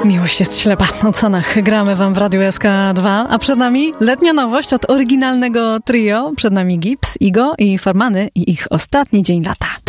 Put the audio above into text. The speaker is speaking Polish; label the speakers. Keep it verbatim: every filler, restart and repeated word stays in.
Speaker 1: Miłość jest ślepa. O Canach gramy wam w Radiu S K dwa, a przed nami letnia nowość od oryginalnego trio. Przed nami Gibbs, Igo i Formany i ich ostatni dzień lata.